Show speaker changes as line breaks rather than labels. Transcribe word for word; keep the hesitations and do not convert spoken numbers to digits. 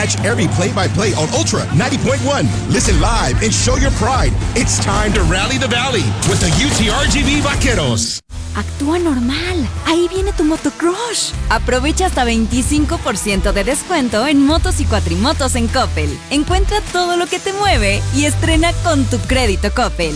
Catch every play-by-play on Ultra ninety point one. Listen live and show your pride. It's time to rally the valley with the U T R G V Vaqueros.
Actúa normal. Ahí viene tu motocrush. Aprovecha hasta veinticinco por ciento de descuento en motos y cuatrimotos en Coppel. Encuentra todo lo que te mueve y estrena con tu crédito Coppel.